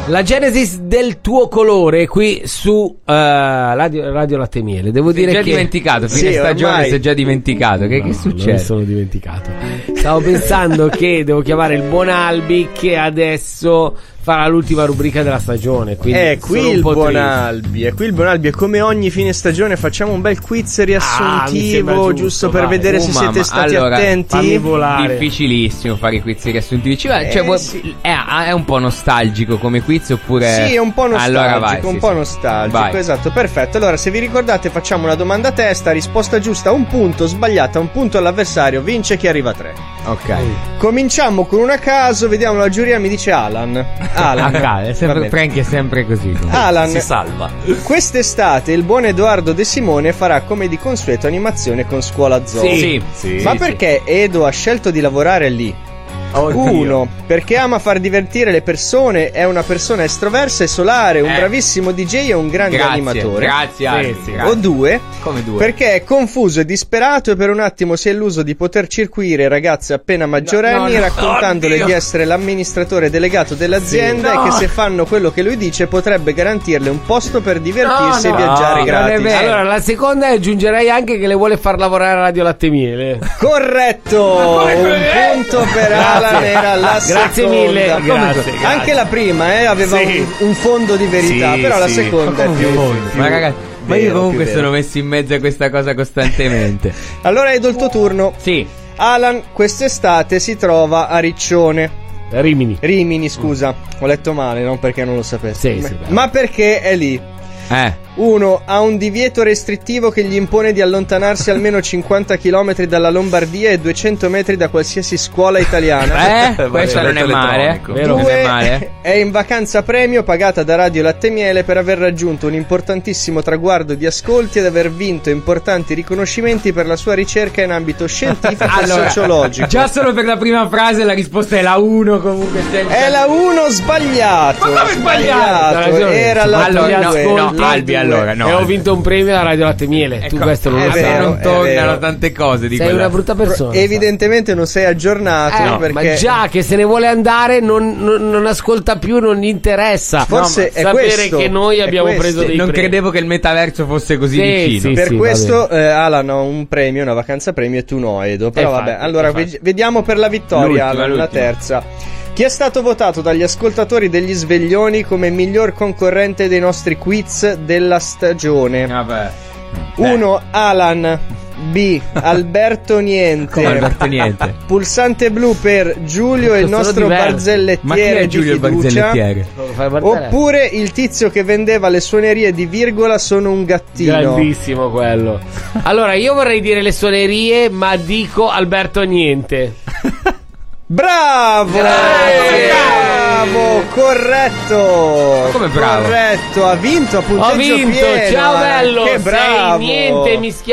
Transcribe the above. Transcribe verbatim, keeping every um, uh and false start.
La Genesis del tuo colore qui su uh, Radio, Radio Latte e Miele. Devo si dire è già che dimenticato, fine sì, stagione ormai... si è già dimenticato. Che, no, che succede? Non mi sono dimenticato. Stavo pensando che devo chiamare il buon Albi che adesso farà l'ultima rubrica della stagione. È qui il buon triste. Albi, è qui il buon Albi e come ogni fine stagione facciamo un bel quiz riassuntivo, ah, giusto, giusto per vai. vedere Oh, se mamma, siete stati allora, attenti. fammi volare. Difficilissimo fare i quiz riassuntivi. Cioè, Eh, cioè, vuoi- sì. è, è un po' nostalgico come quiz oppure... Sì, è un po' nostalgico, Allora vai, un sì, po' sì. nostalgico, Vai. esatto, perfetto. Allora, se vi ricordate, facciamo una domanda a testa, risposta giusta un punto, sbagliata un punto all'avversario, vince chi arriva a tre. Ok. Cominciamo con una a caso, vediamo la giuria, mi dice Alan. Alan. Ah, è sempre, Va bene. Frank è sempre così. comunque. Alan, Si salva. quest'estate il buon Edoardo De Simone farà come di consueto animazione con Scuola Zoo. Sì. Sì, Ma sì. perché Edo ha scelto di lavorare lì? Oddio. Uno, perché ama far divertire le persone, è una persona estroversa e solare, un Eh. bravissimo D J e un grande Grazie, animatore. grazie, Albi, sì. grazie. O due, Come due? perché è confuso e disperato e per un attimo si è illuso di poter circuire ragazze appena maggiorenni No, no, no. raccontandole Oddio. di essere l'amministratore delegato dell'azienda Sì. e che No. se fanno quello che lui dice potrebbe garantirle un posto per divertirsi No, no, e viaggiare non è gratis. vero. Allora, la seconda aggiungerei anche che le vuole far lavorare a Radio Latte e Miele. Corretto! Un punto per Alan era la Grazie seconda. mille, Come- grazie, grazie. Anche la prima eh, aveva Sì. un, un fondo di verità, Sì, però la sì. seconda è più, più- Ma ragazzi, ma vero, io comunque più sono vero. messo in mezzo a questa cosa costantemente. Allora Edo, il tuo turno. Sì. Alan quest'estate si trova a Riccione. Rimini. Rimini, scusa, ho letto male, non perché non lo sapessi. Sì, ma, sì, beh. ma perché è lì? Eh. Uno, ha un divieto restrittivo che gli impone di allontanarsi almeno cinquanta chilometri dalla Lombardia e duecento metri da qualsiasi scuola italiana. Eh, questo non è male. elettronico. Vero, non è male. È in vacanza premio pagata da Radio Latte e Miele per aver raggiunto un importantissimo traguardo di ascolti ed aver vinto importanti riconoscimenti per la sua ricerca in ambito scientifico Allora, e sociologico. già solo per la prima frase la risposta è la uno comunque senza... È la uno sbagliato. Ma come sbagliato? Hai ragione. Era la Allora, no, due, no, la Albi, due. allora, no. e ho vinto un premio a Radio Latte e Miele. Tu Ecco, questo non è lo sai. vero, non è tornano vero. tante cose di Sei quella. una brutta persona. Evidentemente non sei aggiornato Eh, perché Ma già che se ne vuole andare non, non- non ascolta più, non gli interessa. Forse No, ma è sapere questo, che noi è abbiamo questo. preso dei Non premi. credevo che il metaverso fosse così Sì, vicino. sì. per va questo eh, Alan ha un premio, una vacanza premio e tu no, Edo. Però Eh, vabbè, infatti, allora infatti. ve- vediamo per la vittoria, L'ultima, Alan, la l'ultima. terza. Chi è stato votato dagli ascoltatori degli Sveglioni come miglior concorrente dei nostri quiz della stagione? Vabbè. uno. Alan. B. Alberto Niente. Come Alberto Niente. Pulsante blu per Giulio e il Sono nostro diversi. barzellettiere Ma chi è Giulio il di fiducia. barzellettiere? Lo fai guardare? Oppure il tizio che vendeva le suonerie di virgola sono un gattino. Grandissimo quello. Allora, io vorrei dire le suonerie, ma dico Alberto Niente. Bravo! Grazie. Bravo! Corretto! Come bravo? Corretto, ha vinto a punteggio Ho vinto, pieno, ciao Alan. bello. Che bravo! Sei niente mischiato